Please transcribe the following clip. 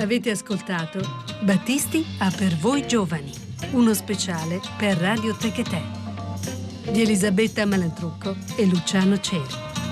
Avete ascoltato Battisti ha per voi giovani, uno speciale per Radio Techetè di Elisabetta Malantrucco e Luciano Ceri.